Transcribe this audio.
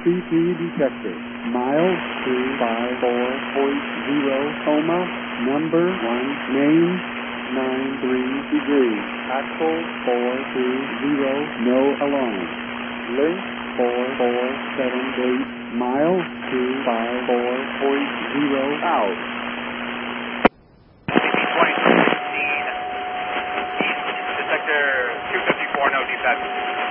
CP detected. Miles 254.0, Coma, number 1, name 93 degrees, axle 420, no alarm. Link 4478, Miles 254.0 out. Detector 254, no defect.